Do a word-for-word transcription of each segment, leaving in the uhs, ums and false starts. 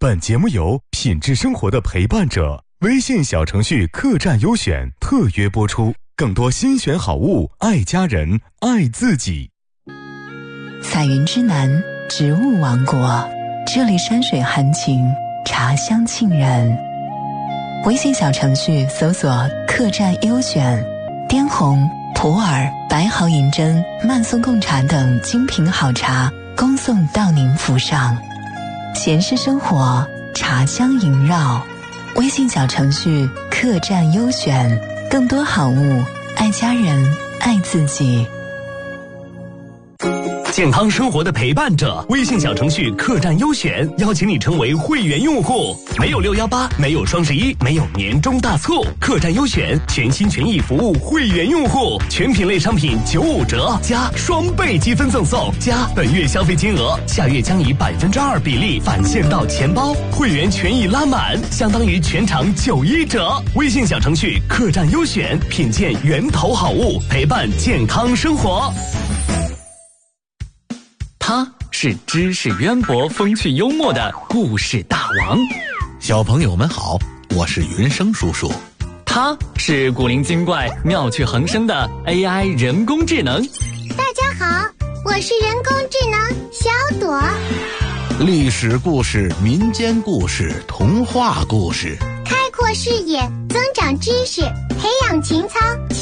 本节目由品质生活的陪伴者微信小程序客栈优选特约播出。更多新选好物，爱家人，爱自己。 彩云之南，植物王国，这里山水含情，茶香沁人。微信小程序搜索客栈优选，滇红、普洱、白毫银针、慢速贡茶等精品好茶恭送到您府上。闲适生活，茶香萦绕。微信小程序客栈优选，更多好物，爱家人，爱自己。 健康生活的陪伴者，微信小程序客栈优选邀请你成为会员用户，没有六一八，没有双十一，没有年终大促，客栈优选全心全意服务会员用户，全品类商品九五折加双倍积分赠送，加本月消费金额下月将以百分之二比例返现到钱包，会员权益拉满，相当于全场九一折。微信小程序客栈优选，品鉴源头好物，陪伴健康生活。 他是知识渊博、风趣幽默的故事大王。 小朋友们好，我是云生叔叔。 他是古灵精怪、妙趣横生的 A I 人工智能。 大家好，我是人工智能小朵。 历史故事、民间故事、童话故事， 开阔视野，增长知识，培养情操。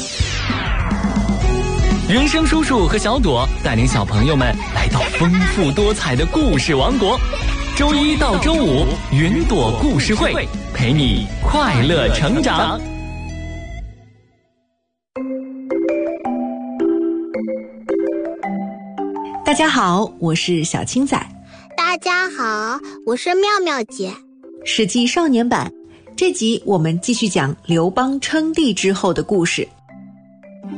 云生叔叔和小朵带领小朋友们来到丰富多彩的故事王国。周一到周五，云朵故事会陪你快乐成长。 大家好，我是小青仔。 大家好，我是妙妙姐。 史记少年版，这集我们继续讲刘邦称帝之后的故事。